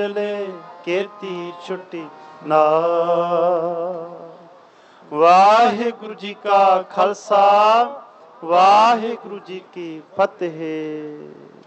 ਲੈ ਕੀਤੀ ਛੁੱਟੀ ਨਾਲ। ਵਾਹਿਗੁਰੂ ਜੀ ਕਾ ਖਾਲਸਾ, ਵਾਹਿਗੁਰੂ ਜੀ ਕੀ ਫਤਿਹ।